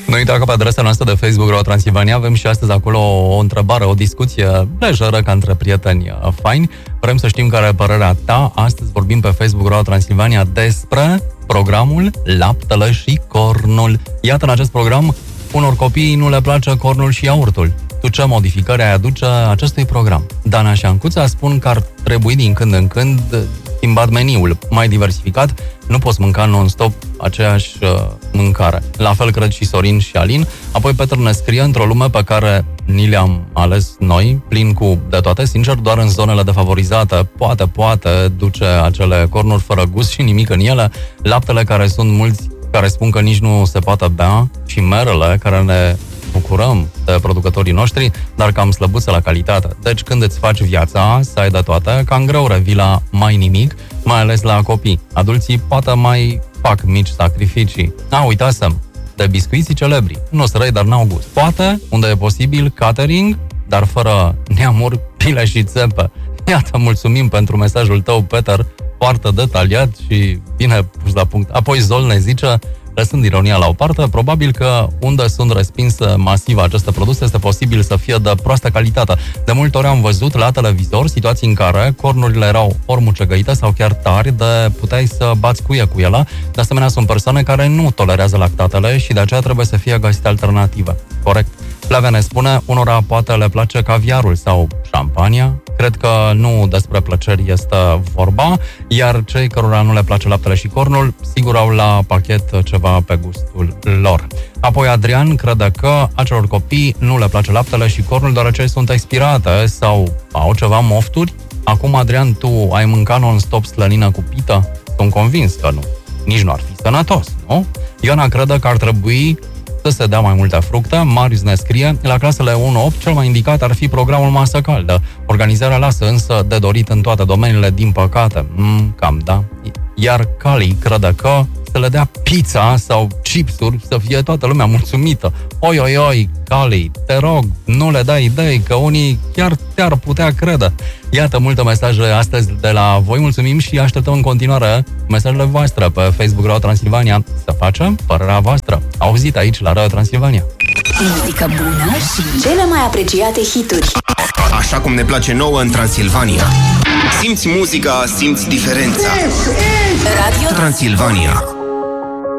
Nu uita că pe adresa noastră de Facebook Radio Transilvania avem și astăzi acolo o întrebare, o discuție lejeră ca între prieteni faini. Vrem să știm care e părerea ta. Astăzi vorbim pe Facebook Radio Transilvania despre programul Laptele și Cornul. Iată, în acest program, unor copii nu le place cornul și iaurtul. Tu ce modificări ai aduce acestui program? Dana și Ancuța spun că ar trebui din când în când schimbat meniul, mai diversificat. Nu poți mânca non-stop aceeași mâncare. La fel cred și Sorin și Alin. Apoi Peter ne scrie: într-o lume pe care ni le-am ales noi, plin cu de toate, sincer, doar în zonele defavorizate poate duce acele cornuri fără gust și nimic în ele, laptele care sunt mulți care spun că nici nu se poate bea și merele care ne bucurăm de producătorii noștri, dar cam slăbuță la calitate. Deci când îți faci viața să ai de toate, cam greu revii la mai nimic, mai ales la copii. Adulții poate mai fac mici sacrificii. Uitasem de biscuiții celebri. Nu sunt răi, dar n-au gust. Poate, unde e posibil, catering, dar fără neamuri, pile și țepe. Iată, mulțumim pentru mesajul tău, Peter, foarte detaliat și bine pus la punct. Apoi Zol ne zice: lăsând ironia la o parte, probabil că unde sunt respinse masiv aceste produse este posibil să fie de proastă calitate. De multe ori am văzut la televizor situații în care cornurile erau ori mucegăite sau chiar tari de puteai să bați cuie cu ele. De asemenea, sunt persoane care nu tolerează lactatele și de aceea trebuie să fie găsite alternative. Corect. Flavia ne spune: unora poate le place caviarul sau șampania. Cred că nu despre plăceri este vorba, iar cei cărora nu le place laptele și cornul, sigur au la pachet ceva pe gustul lor. Apoi Adrian crede că acelor copii nu le place laptele și cornul deoarece sunt expirate sau au ceva mofturi. Acum, Adrian, tu ai mâncat non-stop slănină cu pită? Sunt convins că nu. Nici nu ar fi sănătos, nu? Ioana crede că ar trebui să se dea mai multe fructe. Marius ne scrie: la clasele 1-8 cel mai indicat ar fi programul masă caldă. Organizarea lasă însă de dorit în toate domeniile, din păcate. Cam da. Iar Cali crede că să le dea pizza sau chipsuri să fie toată lumea mulțumită. Oi, Cali, te rog, nu le dai idei că unii chiar te-ar putea crede. Iată, multe mesaje astăzi de la voi. Mulțumim și așteptăm în continuare mesajele voastre pe Facebook Radio Transilvania. Să facem părerea voastră. Auzit aici la Radio Transilvania. Muzică bună și cele mai apreciate hituri. Așa cum ne place nouă în Transilvania. Simți muzica, simți diferența. Radio Transilvania.